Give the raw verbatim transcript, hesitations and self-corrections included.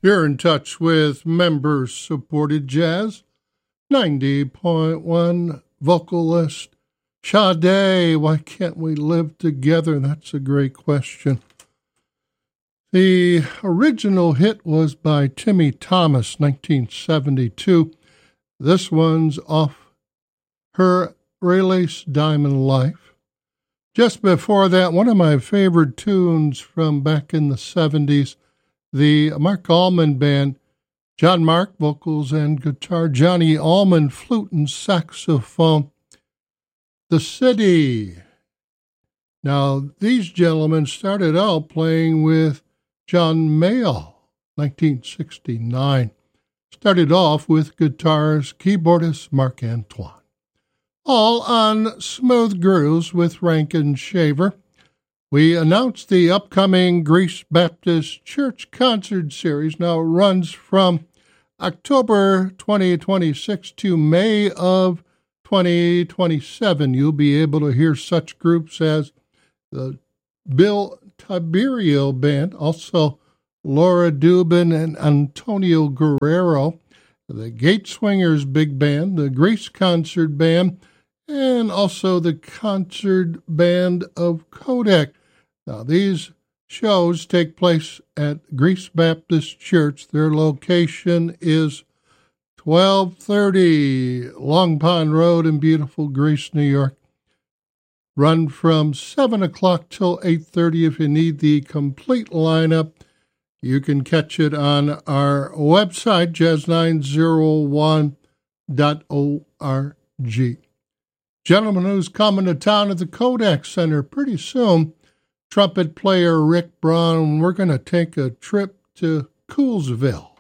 You're in touch with member-supported jazz. ninety point one vocalist Sade, why can't we live together? That's a great question. The original hit was by Timmy Thomas, nineteen seventy-two. This one's off her release, Diamond Life. Just before that, one of my favorite tunes from back in the seventies, the Mark Allman Band, John Mark, vocals and guitar, Johnny Allman, flute and saxophone, The City. Now, these gentlemen started out playing with John Mayall, nineteen sixty-nine. Started off with guitarist, keyboardist Mark Antoine. All on Smooth Grooves with Rankin Shaver. We announced the upcoming Greece Baptist Church concert series. Now it runs from October twenty twenty-six to May of twenty twenty-seven. You'll be able to hear such groups as the Bill Tiberio Band, also Laura Dubin and Antonio Guerrero, the Gate Swingers Big Band, the Greece Concert Band, and also the Concert Band of Kodak. Now, these shows take place at Greece Baptist Church. Their location is twelve thirty Long Pond Road in beautiful Greece, New York. Run from seven o'clock till eight thirty. If you need the complete lineup, you can catch it on our website, jazz nine oh one dot org. Gentleman who's coming to town at the Kodak Center pretty soon, trumpet player Rick Braun. We're going to take a trip to Coolsville.